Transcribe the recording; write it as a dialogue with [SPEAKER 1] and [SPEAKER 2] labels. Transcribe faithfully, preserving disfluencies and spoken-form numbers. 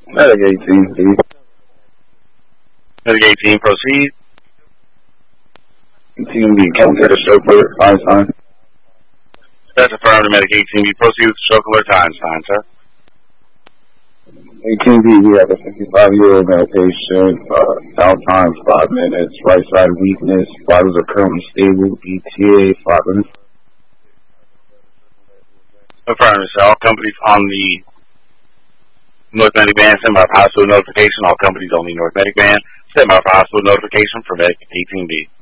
[SPEAKER 1] Medic eighteen, please.
[SPEAKER 2] Medic eighteen, proceed.
[SPEAKER 1] eighteen B, can we get a chauffeur Einstein?
[SPEAKER 2] That's affirmative, Medic eighteen B. Proceed with the stroke alert Einstein, sir.
[SPEAKER 1] eighteen B, we have a fifty-five-year-old male patient, uh, down time five minutes, right side weakness, vitals are currently stable, E T A five minutes.
[SPEAKER 2] Affirmative, sir. All companies on the North Medic Band send by hospital notification. All companies only North Medic Band send by hospital notification for Medic eighteen B.